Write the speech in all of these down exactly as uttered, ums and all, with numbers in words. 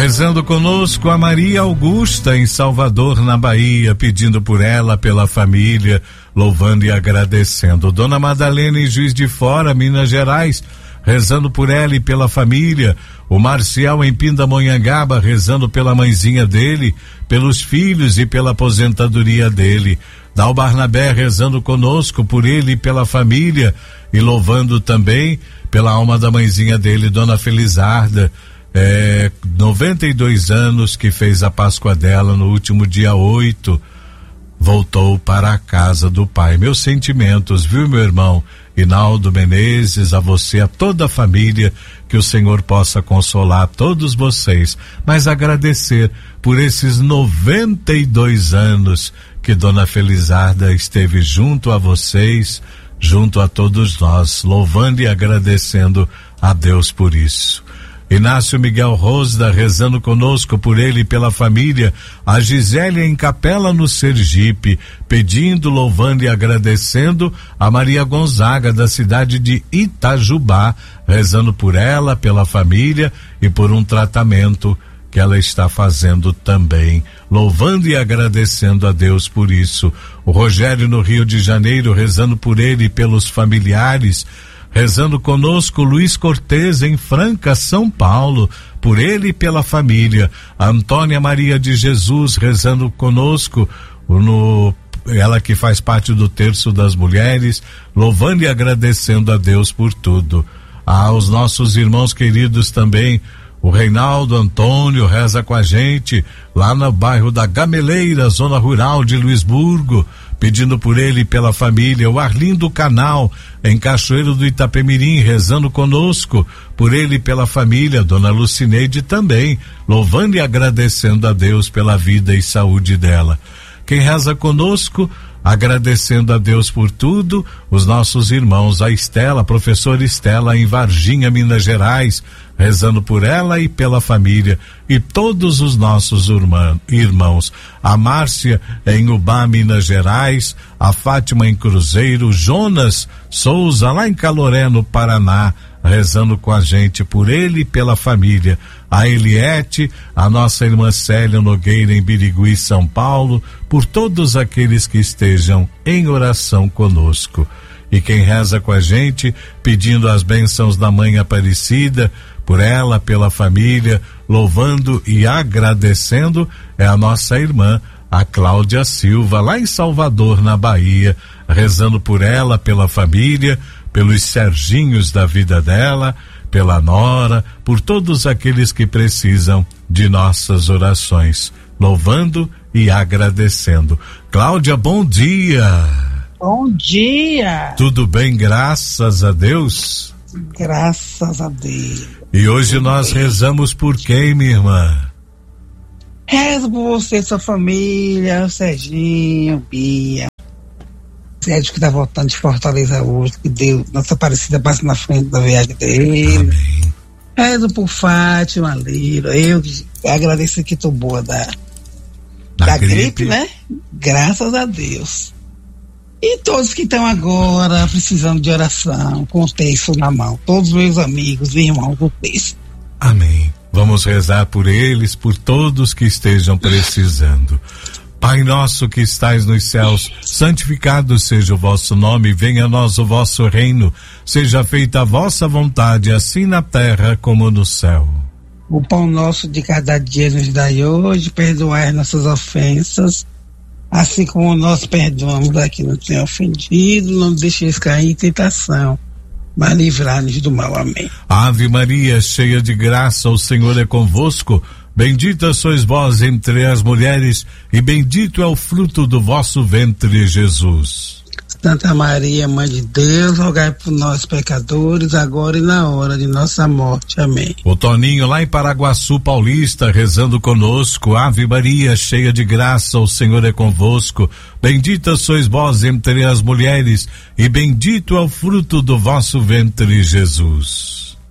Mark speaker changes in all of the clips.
Speaker 1: Rezando conosco a Maria Augusta em Salvador, na Bahia, pedindo por ela, pela família, louvando e agradecendo. Dona Madalena em Juiz de Fora, Minas Gerais, rezando por ela e pela família. O Marcial em Pindamonhangaba, rezando pela mãezinha dele, pelos filhos e pela aposentadoria dele. Dal Barnabé rezando conosco por ele e pela família e louvando também pela alma da mãezinha dele, Dona Felizarda. É, noventa e dois anos, que fez a Páscoa dela no último dia oito, voltou para a casa do Pai. Meus sentimentos, viu, meu irmão Hinaldo Menezes, a você, a toda a família, que o Senhor possa consolar todos vocês, mas agradecer por esses noventa e dois anos que Dona Felizarda esteve junto a vocês, junto a todos nós, louvando e agradecendo a Deus por isso. Inácio Miguel Rosda rezando conosco por ele e pela família. A Gisélia em Capela no Sergipe, pedindo, louvando e agradecendo a Maria Gonzaga da cidade de Itajubá, rezando por ela, pela família e por um tratamento que ela está fazendo também, louvando e agradecendo a Deus por isso. O Rogério no Rio de Janeiro, rezando por ele e pelos familiares. Rezando conosco Luiz Cortez em Franca, São Paulo, por ele e pela família. A Antônia Maria de Jesus rezando conosco, no, ela que faz parte do Terço das Mulheres, louvando e agradecendo a Deus por tudo. Aos nossos irmãos queridos também, o Reinaldo Antônio reza com a gente lá no bairro da Gameleira, zona rural de Luisburgo, pedindo por ele e pela família. O Arlindo Canal em Cachoeiro do Itapemirim, rezando conosco por ele e pela família. Dona Lucineide também, louvando e agradecendo a Deus pela vida e saúde dela. Quem reza conosco, agradecendo a Deus por tudo, os nossos irmãos, a Estela, a professora Estela em Varginha, Minas Gerais, rezando por ela e pela família e todos os nossos irmãos. A Márcia em Ubá, Minas Gerais, a Fátima em Cruzeiro, Jonas Souza lá em Caloré, no Paraná, rezando com a gente por ele e pela família. A Eliette, a nossa irmã Célia Nogueira em Birigui, São Paulo, por todos aqueles que estejam em oração conosco. E quem reza com a gente, pedindo as bênçãos da Mãe Aparecida, por ela, pela família, louvando e agradecendo, é a nossa irmã, a Cláudia Silva, lá em Salvador, na Bahia, rezando por ela, pela família, pelos Serginhos da vida dela, pela nora, por todos aqueles que precisam de nossas orações, louvando e agradecendo. Cláudia, bom dia.
Speaker 2: Bom dia.
Speaker 1: Tudo bem, graças a Deus?
Speaker 2: Graças a Deus.
Speaker 1: E hoje Tudo nós bem. Rezamos por quem, minha irmã?
Speaker 2: Rezo por você, sua família, o Serginho, Bia. Sérgio que está voltando de Fortaleza hoje, que Deus, nossa Aparecida, passa na frente da viagem dele.
Speaker 1: Amém.
Speaker 2: Rezo por Fátima, Lira, eu agradeço que estou boa da, da, da gripe. gripe, né? Graças a Deus. E todos que estão agora precisando de oração, com o texto na mão, todos os meus amigos e irmãos do texto.
Speaker 1: Amém. Vamos rezar por eles, por todos que estejam precisando. Pai nosso que estais nos céus, santificado seja o vosso nome, venha a nós o vosso reino, seja feita a vossa vontade, assim na terra como no céu.
Speaker 2: O pão nosso de cada dia nos dai hoje, perdoai as nossas ofensas, assim como nós perdoamos a quem nos tem ofendido, não deixeis cair em tentação, mas livrai-nos do mal. Amém.
Speaker 1: Ave Maria, cheia de graça, o Senhor é convosco. Bendita sois vós entre as mulheres, e bendito é o fruto do vosso ventre, Jesus.
Speaker 2: Santa Maria, Mãe de Deus, rogai por nós pecadores, agora e na hora de nossa morte. Amém.
Speaker 1: O Toninho lá em Paraguaçu Paulista, rezando conosco. Ave Maria, cheia de graça, o Senhor é convosco. Bendita sois vós entre as mulheres, e bendito é o fruto do vosso ventre, Jesus.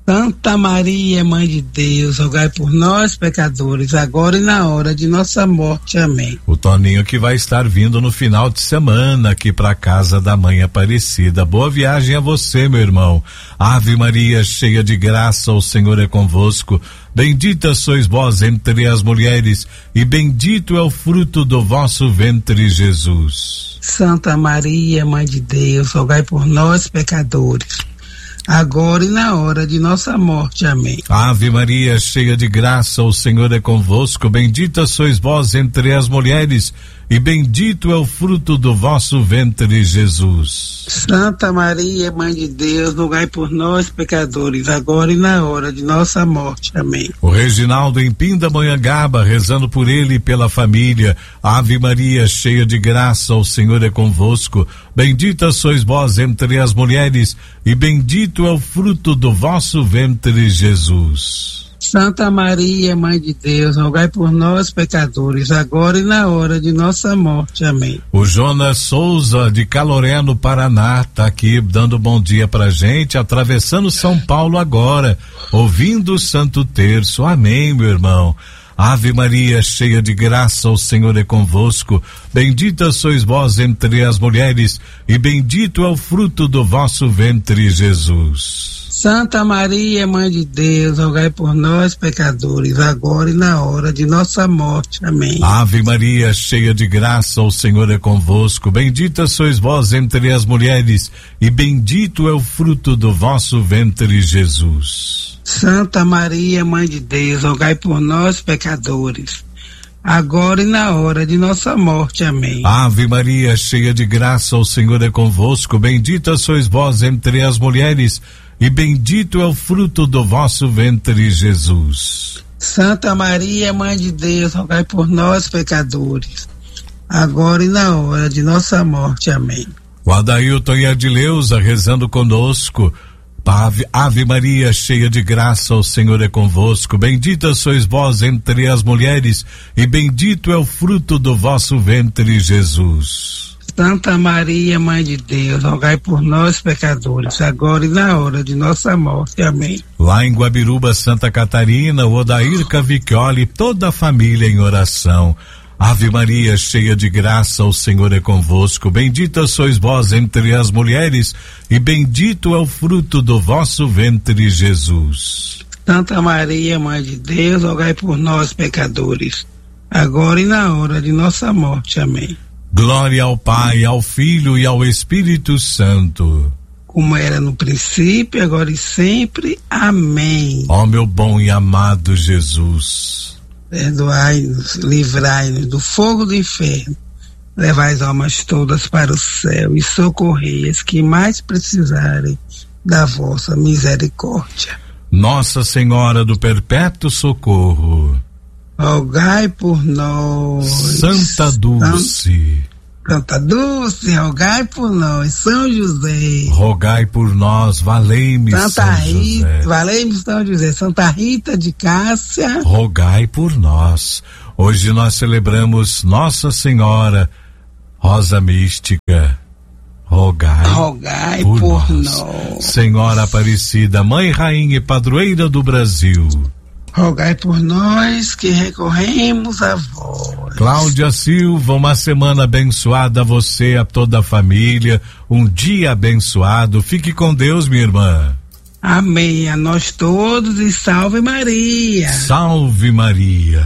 Speaker 2: Santa Maria, Mãe de Deus, rogai por nós, pecadores, agora e na hora de nossa morte. Amém.
Speaker 1: O Toninho que vai estar vindo no final de semana aqui para casa da Mãe Aparecida. Boa viagem a você, meu irmão. Ave Maria, cheia de graça, o Senhor é convosco. Bendita sois vós entre as mulheres, e bendito é o fruto do vosso ventre, Jesus.
Speaker 2: Santa Maria, Mãe de Deus, rogai por nós, pecadores, agora e na hora de nossa morte. Amém.
Speaker 1: Ave Maria, cheia de graça, o Senhor é convosco. Bendita sois vós entre as mulheres, e bendito é o fruto do vosso ventre, Jesus.
Speaker 2: Santa Maria, Mãe de Deus, rogai por nós, pecadores, agora e na hora de nossa morte. Amém.
Speaker 1: O Reginaldo em Pindamonhangaba, rezando por ele e pela família. Ave Maria, cheia de graça, o Senhor é convosco. Bendita sois vós entre as mulheres, e bendito é o fruto do vosso ventre, Jesus.
Speaker 2: Santa Maria, Mãe de Deus, rogai por nós, pecadores, agora e na hora de nossa morte. Amém.
Speaker 1: O Jonas Souza, de Caloré, no Paraná, tá aqui dando bom dia pra gente, atravessando São Paulo agora, ouvindo o Santo Terço. Amém, meu irmão. Ave Maria, cheia de graça, o Senhor é convosco. Bendita sois vós entre as mulheres, e bendito é o fruto do vosso ventre, Jesus.
Speaker 2: Santa Maria, Mãe de Deus, rogai por nós, pecadores, agora e na hora de nossa morte. Amém.
Speaker 1: Ave Maria, cheia de graça, o Senhor é convosco. Bendita sois vós entre as mulheres, e bendito é o fruto do vosso ventre, Jesus.
Speaker 2: Santa Maria, Mãe de Deus, rogai por nós, pecadores, agora e na hora de nossa morte. Amém.
Speaker 1: Ave Maria, cheia de graça, o Senhor é convosco. Bendita sois vós entre as mulheres, e bendito é o fruto do vosso ventre, Jesus.
Speaker 2: Santa Maria, Mãe de Deus, rogai por nós, pecadores, agora e na hora de nossa morte. Amém.
Speaker 1: O Adailton e a Adileuza rezando conosco. Ave, Ave Maria, cheia de graça, o Senhor é convosco. Bendita sois vós entre as mulheres, e bendito é o fruto do vosso ventre, Jesus.
Speaker 2: Santa Maria, Mãe de Deus, rogai por nós, pecadores, agora e na hora de nossa morte. Amém.
Speaker 1: Lá em Guabiruba, Santa Catarina, o Odair Cavicchioli, toda a família em oração. Ave Maria, cheia de graça, o Senhor é convosco. Bendita sois vós entre as mulheres, e bendito é o fruto do vosso ventre, Jesus.
Speaker 2: Santa Maria, Mãe de Deus, rogai por nós, pecadores, agora e na hora de nossa morte. Amém.
Speaker 1: Glória ao Pai, ao Filho e ao Espírito Santo,
Speaker 2: como era no princípio, agora e sempre. Amém.
Speaker 1: Ó meu bom e amado Jesus,
Speaker 2: perdoai-nos, livrai-nos do fogo do inferno, levai as almas todas para o céu e socorrei as que mais precisarem da vossa misericórdia.
Speaker 1: Nossa Senhora do Perpétuo Socorro,
Speaker 2: rogai por nós.
Speaker 1: Santa Dulce,
Speaker 2: Santa Dulce, rogai por nós. São José,
Speaker 1: rogai por nós. Valei-me,
Speaker 2: Santa
Speaker 1: São
Speaker 2: Rita,
Speaker 1: José.
Speaker 2: valei-me, São José. Santa Rita de Cássia,
Speaker 1: rogai por nós. Hoje nós celebramos Nossa Senhora Rosa Mística. Rogai,
Speaker 2: rogai
Speaker 1: por,
Speaker 2: por
Speaker 1: nós.
Speaker 2: nós.
Speaker 1: Senhora Aparecida, Mãe, Rainha e Padroeira do Brasil,
Speaker 2: rogai por nós que recorremos a vós.
Speaker 1: Cláudia Silva, uma semana abençoada a você, a toda a família, um dia abençoado. Fique com Deus, minha irmã.
Speaker 2: Amém. A nós todos e salve Maria.
Speaker 1: Salve Maria.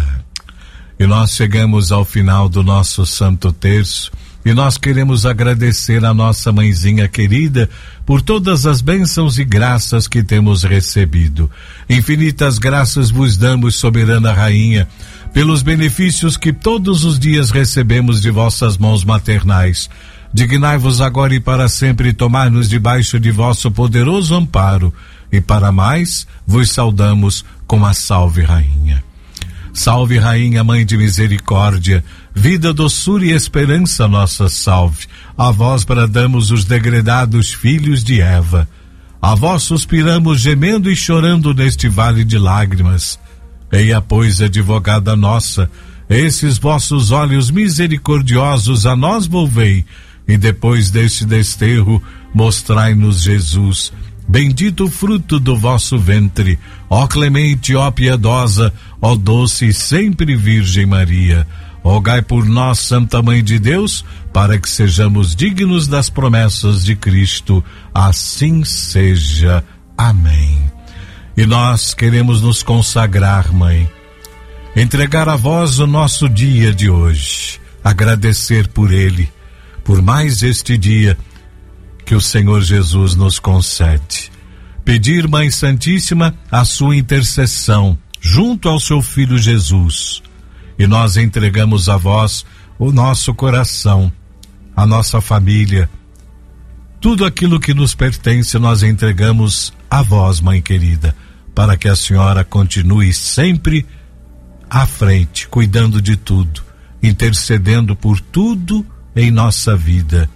Speaker 1: E nós chegamos ao final do nosso Santo Terço. E nós queremos agradecer a nossa mãezinha querida por todas as bênçãos e graças que temos recebido. Infinitas graças vos damos, soberana rainha, pelos benefícios que todos os dias recebemos de vossas mãos maternais. Dignai-vos agora e para sempre tomar-nos debaixo de vosso poderoso amparo, e para mais vos saudamos com a salve rainha. Salve rainha, mãe de misericórdia, vida, doçura e esperança, nossa salve. A vós bradamos os degredados filhos de Eva. A vós suspiramos gemendo e chorando neste vale de lágrimas. Eia, pois, advogada nossa, esses vossos olhos misericordiosos a nós volvei, e depois deste desterro mostrai-nos Jesus, Bendito o fruto do vosso ventre, ó clemente, ó piedosa, ó doce e sempre Virgem Maria. Rogai por nós, Santa Mãe de Deus, para que sejamos dignos das promessas de Cristo. Assim seja. Amém. E nós queremos nos consagrar, Mãe, entregar a vós o nosso dia de hoje, agradecer por ele, por mais este dia que o Senhor Jesus nos concede. Pedir, Mãe Santíssima, a sua intercessão junto ao seu Filho Jesus. E nós entregamos a vós o nosso coração, a nossa família, tudo aquilo que nos pertence nós entregamos a vós, Mãe querida, para que a senhora continue sempre à frente, cuidando de tudo, intercedendo por tudo em nossa vida.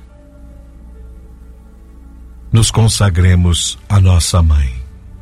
Speaker 1: Nos consagremos à nossa Mãe.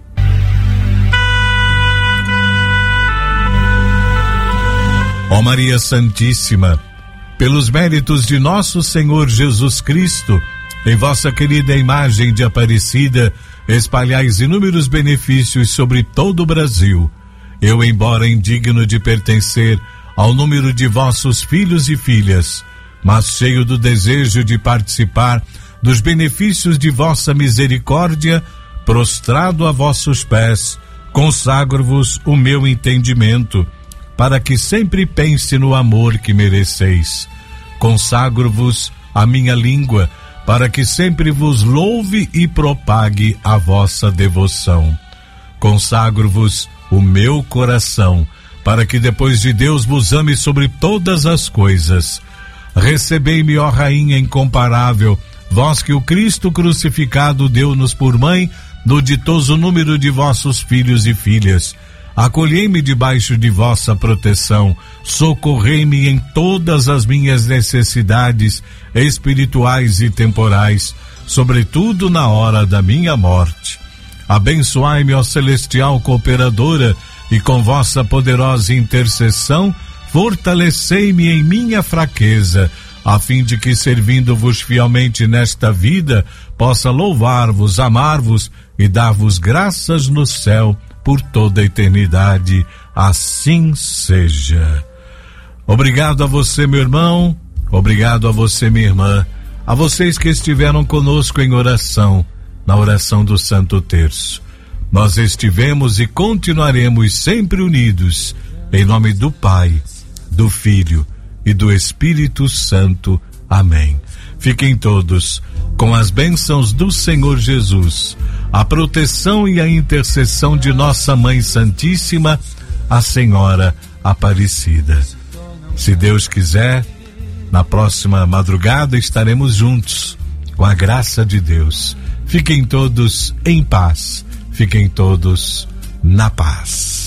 Speaker 1: Ó Maria Santíssima, pelos méritos de nosso Senhor Jesus Cristo, em vossa querida imagem de Aparecida, espalhais inúmeros benefícios sobre todo o Brasil. Eu, embora indigno de pertencer ao número de vossos filhos e filhas, mas cheio do desejo de participar dos benefícios de vossa misericórdia, prostrado a vossos pés, consagro-vos o meu entendimento, para que sempre pense no amor que mereceis. Consagro-vos a minha língua, para que sempre vos louve e propague a vossa devoção. Consagro-vos o meu coração, para que depois de Deus vos ame sobre todas as coisas. Recebei-me, ó Rainha incomparável, vós que o Cristo crucificado deu-nos por mãe, no ditoso número de vossos filhos e filhas. Acolhei-me debaixo de vossa proteção, socorrei-me em todas as minhas necessidades espirituais e temporais, sobretudo na hora da minha morte. Abençoai-me, ó celestial cooperadora, e com vossa poderosa intercessão, fortalecei-me em minha fraqueza, a fim de que, servindo-vos fielmente nesta vida, possa louvar-vos, amar-vos e dar-vos graças no céu, por toda a eternidade. Assim seja. Obrigado a você, meu irmão, obrigado a você, minha irmã, a vocês que estiveram conosco em oração, na oração do Santo Terço. Nós estivemos e continuaremos sempre unidos, em nome do Pai, do Filho e do Espírito Santo. Amém. Fiquem todos com as bênçãos do Senhor Jesus, a proteção e a intercessão de nossa Mãe Santíssima, a Senhora Aparecida. Se Deus quiser, na próxima madrugada estaremos juntos, com a graça de Deus. Fiquem todos em paz, fiquem todos na paz.